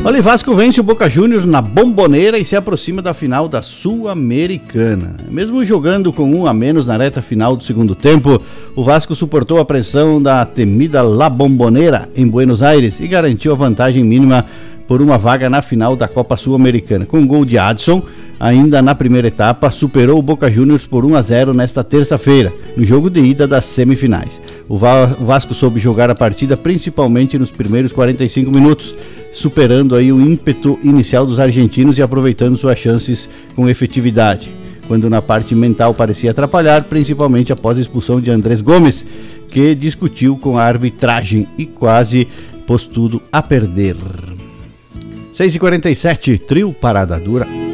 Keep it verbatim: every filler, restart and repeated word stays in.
Olha, Vasco vence o Boca Juniors na Bombonera e se aproxima da final da Sul-Americana. Mesmo jogando com um a menos na reta final do segundo tempo, o Vasco suportou a pressão da temida La Bombonera em Buenos Aires e garantiu a vantagem mínima por uma vaga na final da Copa Sul-Americana. Com gol de Adson, ainda na primeira etapa, superou o Boca Juniors por um a zero nesta terça-feira, no jogo de ida das semifinais. O Vasco soube jogar a partida principalmente nos primeiros quarenta e cinco minutos, superando aí o ímpeto inicial dos argentinos e aproveitando suas chances com efetividade, quando na parte mental parecia atrapalhar, principalmente após a expulsão de Andrés Gomes, que discutiu com a arbitragem e quase pôs tudo a perder. seis e quarenta e sete, trio Parada Dura.